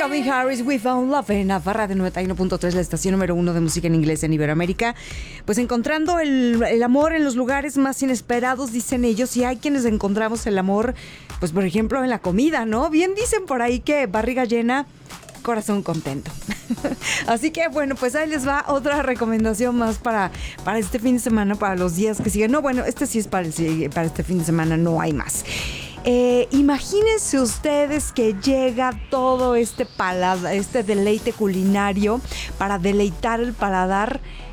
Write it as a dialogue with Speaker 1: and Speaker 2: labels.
Speaker 1: Calvin Harris, We Found Love en Afarra de 91.3, la estación número 1 de música en inglés en Iberoamérica. Pues encontrando el amor en los lugares más inesperados, dicen ellos, y hay quienes encontramos el amor, pues por ejemplo en la comida, ¿no? Bien dicen por ahí que barriga llena, corazón contento. Así que bueno, pues ahí les va otra recomendación más para este fin de semana, para los días que siguen. No, bueno, este sí es para este fin de semana, no hay más. Imagínense ustedes que llega todo este deleite culinario para deleitar el paladar